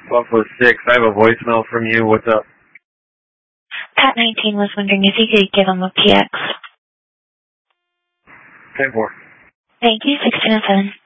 Buffalo 6, I have a voicemail from you. What's up? Pat 19 was wondering if you could give him a PX. 10-4. Thank you, 1607.